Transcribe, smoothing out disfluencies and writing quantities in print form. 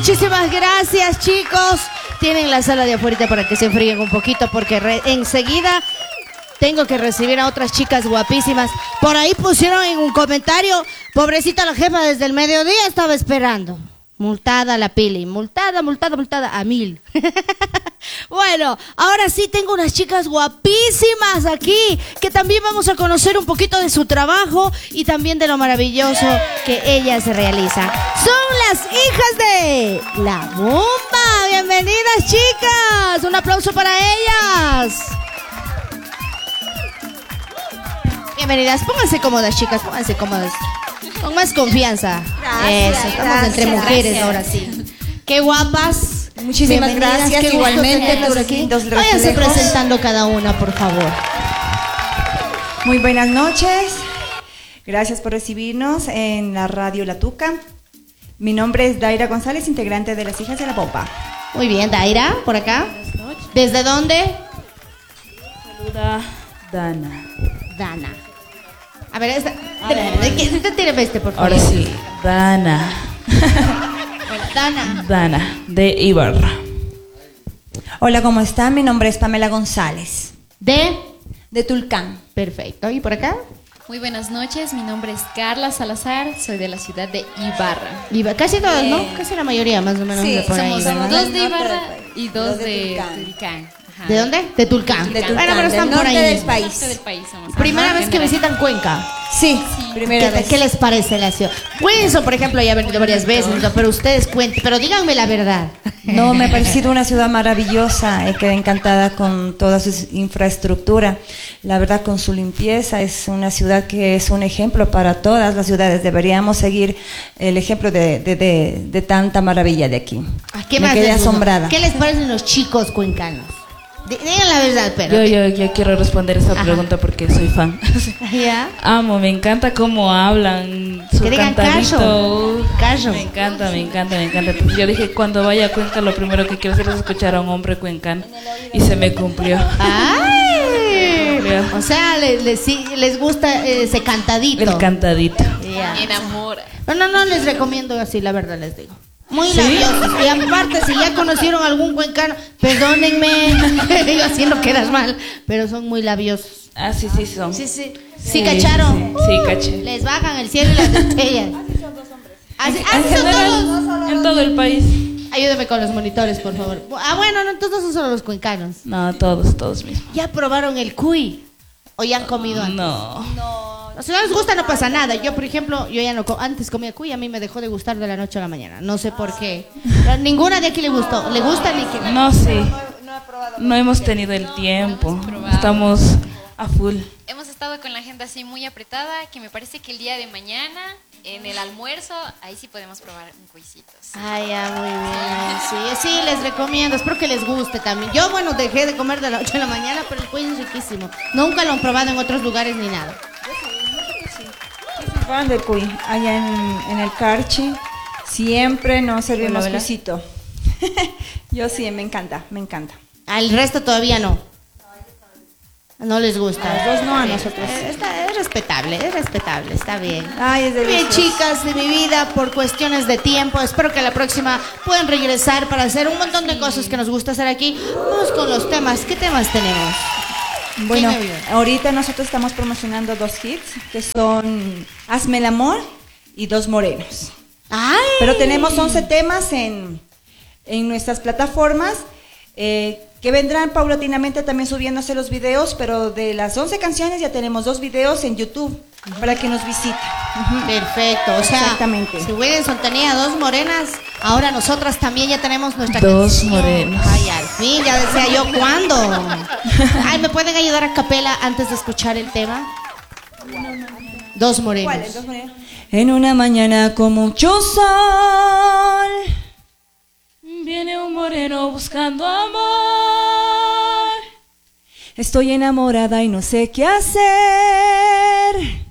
Muchísimas gracias, chicos. Tienen la sala de afuera para que se enfríen un poquito porque enseguida tengo que recibir a otras chicas guapísimas. Por ahí pusieron en un comentario, pobrecita la jefa, desde el mediodía estaba esperando. Multada la Pili, multada a 1000. Bueno, ahora sí tengo unas chicas guapísimas aquí, que también vamos a conocer un poquito de su trabajo y también de lo maravilloso que ellas realizan. Son las hijas de La Bomba. Bienvenidas, chicas. Un aplauso para ellas. Bienvenidas, pónganse cómodas, chicas, pónganse cómodas. Con más confianza. Gracias, eso, estamos entre mujeres, gracias. Ahora sí. Qué guapas. Muchísimas gracias. Qué igualmente por aquí. Váyanse presentando cada una, por favor. Muy buenas noches. Gracias por recibirnos en la radio La Tuca. Mi nombre es Daira González, integrante de las Hijas de la Bomba. Muy bien, Daira, por acá. ¿Desde dónde? Saluda Dana. Dana. A ver, tíreme este, por favor. Ahora sí, Dana. Dana. Dana, de Ibarra. Hola, ¿cómo están? Mi nombre es Pamela González. De Tulcán. Perfecto. ¿Y por acá? Muy buenas noches, mi nombre es Carla Salazar, soy de la ciudad de Ibarra. Casi todas, ¿no? Casi la mayoría, más o menos. Sí, de por ahí, somos ¿verdad? dos de Ibarra y dos de Tulcán. ¿De dónde? De Tulcán. De Tulcán, Bueno, pero están del por norte ahí. del país. Norte del país somos. Primera vez que visitan Cuenca. Sí, primera vez. ¿Qué les parece la ciudad? Cuenzo, por ejemplo, ya he venido varias veces, pero ustedes cuenten, pero díganme la verdad. No, me ha parecido una ciudad maravillosa, quedé encantada con toda su infraestructura, la verdad con su limpieza, es una ciudad que es un ejemplo para todas las ciudades, deberíamos seguir el ejemplo de tanta maravilla de aquí. ¿Qué me más quedé les gusta? asombrada. ¿Qué les parecen los chicos cuencanos? Digan la verdad, pero... Yo quiero responder esa pregunta porque soy fan. ¿Ya? Amo, me encanta cómo hablan, su Que digan cantadito. callo. Me encanta. Yo dije, cuando vaya a Cuenca, lo primero que quiero hacer es escuchar a un hombre cuencano. Y se me cumplió. ¡Ay! O sea, les gusta ese cantadito. El cantadito. Ya. Me enamora. No les recomiendo así, la verdad les digo. Muy labiosos. Y aparte, si ya conocieron algún cuencano, perdónenme, yo haciendo quedas mal, pero son muy labiosos. Ah, sí son. Sí, ¿cacharon? Sí, caché. Les bajan el cielo y las estrellas. Así En son general, todos. en todo el país. Ayúdeme con los monitores, por favor. Bueno, no, entonces no son solo los cuencanos. No, todos mismos. ¿Ya probaron el cuy? ¿O ya han comido antes? No. Si no les gusta, no pasa nada. Yo, por ejemplo, yo ya no antes comía cuy, a mí me dejó de gustar de la noche a la mañana. No sé por qué. Pero ninguna de aquí le gustó. ¿Le gusta el líquido? No, sí. No hemos tenido el tiempo. Estamos a full. Hemos estado con la agenda así muy apretada, que me parece que el día de mañana, en el almuerzo, ahí sí podemos probar un cuisito. Ah, ya, muy bien. Sí, les recomiendo. Espero que les guste también. Yo, bueno, dejé de comer de la noche a la mañana, pero el cuy es riquísimo. Nunca lo han probado en otros lugares ni nada. Yo soy fan del cuy, allá en el Carchi, siempre nos servimos cuisito. Yo sí, me encanta. Al resto todavía no. No les gusta. A los dos no, a nosotros. Es respetable, está bien. Ay, es Bien, delicioso. chicas de mi vida, por cuestiones de tiempo, espero que la próxima puedan regresar para hacer un montón de cosas que nos gusta hacer aquí. Vamos con los temas. ¿Qué temas tenemos? Bueno, ¿Quién me vio? ahorita nosotros estamos promocionando 2 hits, que son Hazme el amor y Dos morenos. ¡Ay! Pero tenemos 11 temas en nuestras plataformas, que vendrán paulatinamente también subiéndose los videos, pero de las 11 canciones ya tenemos 2 videos en YouTube para que nos visiten. Perfecto, o sea, Exactamente. si Wilson tenía 2 morenas, ahora nosotras también ya tenemos nuestra 2 canción. morenos. Ay, al fin, ya decía yo, ¿cuándo? Ay, ¿me pueden ayudar a capela antes de escuchar el tema? 2 morenos. ¿Cuál es? ¿Dos morenos? En una mañana con mucho sol, Viene un moreno buscando amor. estoy enamorada y no sé qué hacer.